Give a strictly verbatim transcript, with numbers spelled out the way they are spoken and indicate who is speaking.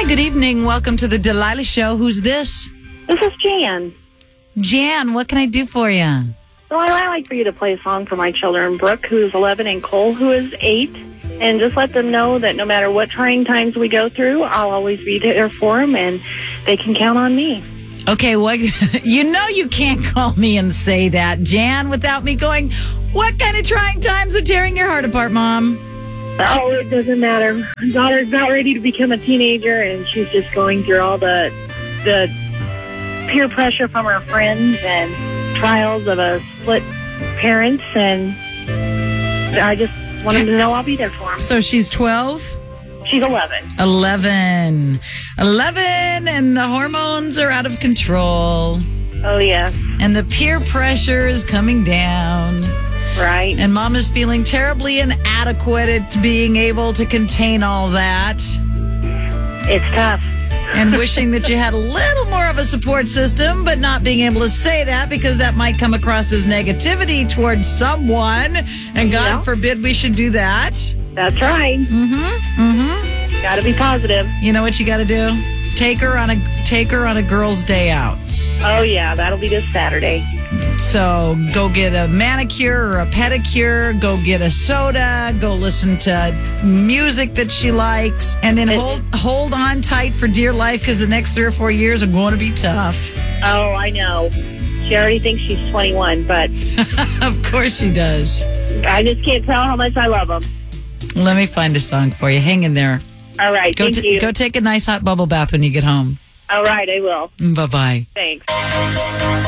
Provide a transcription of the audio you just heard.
Speaker 1: good evening. Welcome to the Delilah Show. Who's this?
Speaker 2: This is Jan.
Speaker 1: Jan, what can I do for you?
Speaker 2: Well, I like for you to play a song for my children, Brooke, who is eleven, and Cole, who is eight, and just let them know that no matter what trying times we go through, I'll always be there for them, and they can count on me.
Speaker 1: Okay, what? You know you can't call me and say that, Jan, without me going, what kind of trying times are tearing your heart apart, Mom?
Speaker 2: Oh, it doesn't matter. My daughter's not ready to become a teenager, and she's just going through all the the peer pressure from her friends and trials of a split parents, and I just want them to know I'll be there for them.
Speaker 1: So she's twelve?
Speaker 2: She's eleven.
Speaker 1: eleven. eleven, and the hormones are out of control.
Speaker 2: Oh, yeah.
Speaker 1: And the peer pressure is coming down.
Speaker 2: Right.
Speaker 1: And Mom is feeling terribly inadequate at being able to contain all that.
Speaker 2: It's tough.
Speaker 1: And wishing that you had a little more of a support system, but not being able to say that because that might come across as negativity towards someone. And God
Speaker 2: Yeah.
Speaker 1: forbid we should do that.
Speaker 2: That's right.
Speaker 1: Mm-hmm. Mm-hmm.
Speaker 2: Got to be positive.
Speaker 1: You know what you got to do? Take her on a take her on a girl's day out.
Speaker 2: Oh, yeah. That'll be this Saturday.
Speaker 1: So go get a manicure or a pedicure, go get a soda, go listen to music that she likes, and then hold hold on tight for dear life because the next three or four years are going to be tough.
Speaker 2: Oh, I know. She already thinks she's twenty-one, but
Speaker 1: Of course she does.
Speaker 2: I just can't tell how much I love them.
Speaker 1: Let me find a song for you. Hang in there.
Speaker 2: All right.
Speaker 1: Go,
Speaker 2: Thank
Speaker 1: t-
Speaker 2: you.
Speaker 1: go take a nice hot bubble bath when you get home.
Speaker 2: All right. I will.
Speaker 1: Bye-bye.
Speaker 2: Thanks.